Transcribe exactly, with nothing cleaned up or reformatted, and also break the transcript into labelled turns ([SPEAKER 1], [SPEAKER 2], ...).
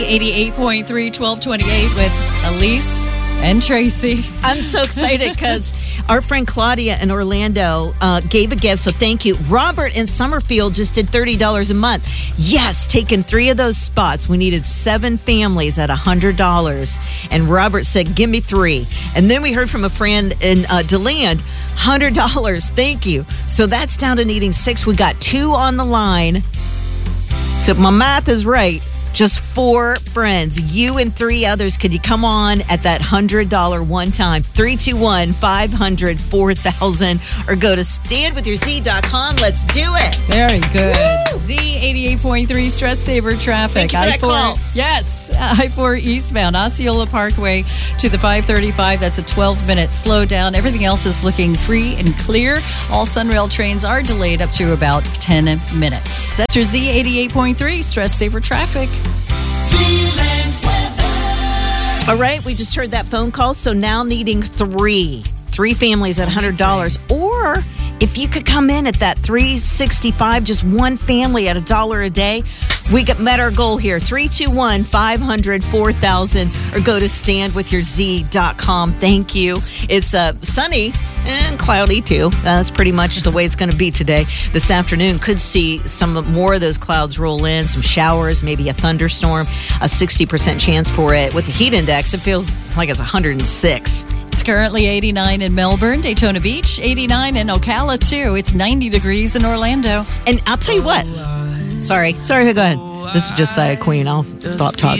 [SPEAKER 1] eighty-eight point three, twelve twenty-eight with Elise and Tracy.
[SPEAKER 2] I'm so excited because our friend Claudia in Orlando uh, gave a gift, so thank you. Robert in Summerfield just did thirty dollars a month. Yes, taking three of those spots. We needed seven families at one hundred dollars. And Robert said, give me three. And then we heard from a friend in uh, DeLand, one hundred dollars. Thank you. So that's down to needing six. We got two on the line. So if my math is right, just four friends, you and three others. Could you come on at that one hundred dollars one time? three two one, five hundred, four thousand or go to stand with your z dot com. Let's do it.
[SPEAKER 1] Very good.
[SPEAKER 2] Woo!
[SPEAKER 1] Z eighty-eight point three, stress saver traffic.
[SPEAKER 2] Thank you for that
[SPEAKER 1] I four,
[SPEAKER 2] call.
[SPEAKER 1] Yes, I four eastbound, Osceola Parkway to the five thirty-five. That's a twelve minute slowdown. Everything else is looking free and clear. All Sunrail trains are delayed up to about ten minutes. That's your Z eighty-eight point three, stress saver traffic.
[SPEAKER 2] All right, we just heard that phone call. So now needing three. Three families at one hundred dollars. Or if you could come in at that three sixty-five, just one family at a dollar a day, we got met our goal here. three two one, five hundred, four thousand or go to stand with your z dot com. Thank you. It's uh, sunny and cloudy too. Uh, that's pretty much the way it's going to be today. This afternoon could see some more of those clouds roll in, some showers, maybe a thunderstorm, a sixty percent chance for it. With the heat index, it feels like it's one hundred six.
[SPEAKER 1] It's currently eighty-nine in Melbourne, Daytona Beach, eighty-nine in Ocala too. It's ninety degrees in Orlando.
[SPEAKER 2] And I'll tell you what. Sorry. Sorry, go ahead. This is Josiah Queen. I'll stop talking.